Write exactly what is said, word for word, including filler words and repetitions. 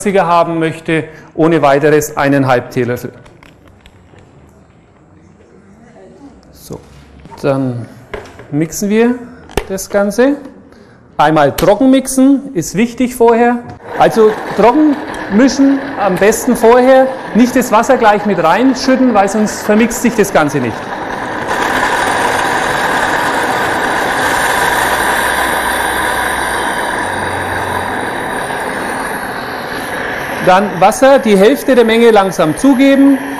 haben möchte, ohne weiteres einen halben Teelöffel. So, dann mixen wir das Ganze. Einmal trocken mixen, ist wichtig vorher. Also trocken mischen am besten vorher, nicht das Wasser gleich mit reinschütten, weil sonst vermixt sich das Ganze nicht. Dann Wasser, die Hälfte der Menge langsam zugeben.